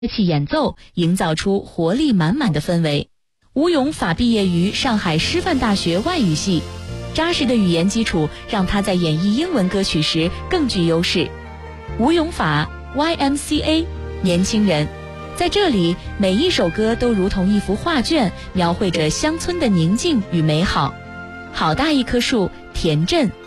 乐器演奏，营造出活力满满的氛围。吴永法毕业于上海师范大学外语系，扎实的语言基础让他在演绎英文歌曲时更具优势。吴永法 YMCA 年轻人，在这里每一首歌都如同一幅画卷，描绘着乡村的宁静与美好。好大一棵树，田震